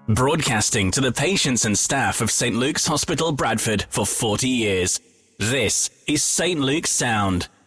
Broadcasting to the patients and staff of St. Luke's Hospital, Bradford for 40 years. This is St. Luke's Sound.